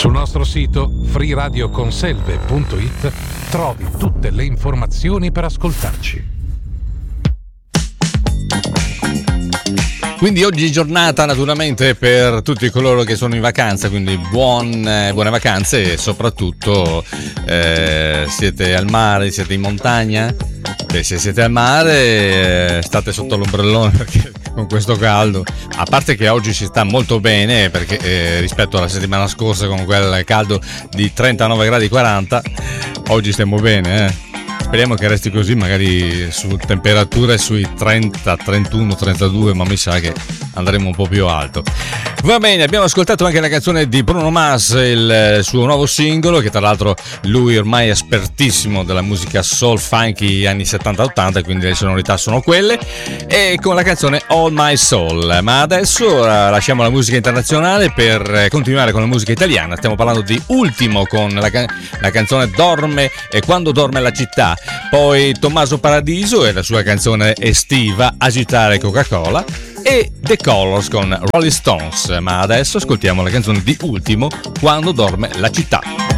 Sul nostro sito freeradioconselve.it trovi tutte le informazioni per ascoltarci. Quindi oggi giornata naturalmente per tutti coloro che sono in vacanza, quindi buone vacanze e soprattutto siete al mare, siete in montagna. Beh, se siete al mare state sotto l'ombrellone perché con questo caldo, a parte che oggi si sta molto bene perché rispetto alla settimana scorsa con quel caldo di 39 gradi 40, oggi stiamo bene, Speriamo che resti così, magari su temperature sui 30, 31, 32, ma mi sa che andremo un po' più alto. Va bene, abbiamo ascoltato anche la canzone di Bruno Mars, il suo nuovo singolo, che tra l'altro lui ormai è espertissimo della musica soul funky anni 70-80, quindi le sonorità sono quelle, e con la canzone All My Soul. Ma adesso lasciamo la musica internazionale per continuare con la musica italiana. Stiamo parlando di Ultimo con la canzone Dorme e Quando dorme la città, poi Tommaso Paradiso e la sua canzone estiva Agitare Coca-Cola, e The Colors con Rolling Stones. Ma adesso ascoltiamo la canzone di Ultimo, Quando dorme la città.